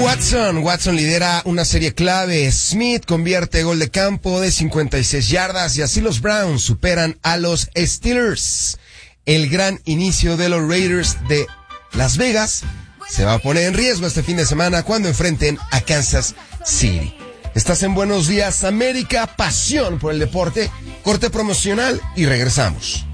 Watson lidera una serie clave. Smith convierte gol de campo de 56 yardas y así los Browns superan a los Steelers. El gran inicio de los Raiders de Las Vegas se va a poner en riesgo este fin de semana cuando enfrenten a Kansas City. Estás en Buenos Días América, pasión por el deporte, corte promocional y regresamos.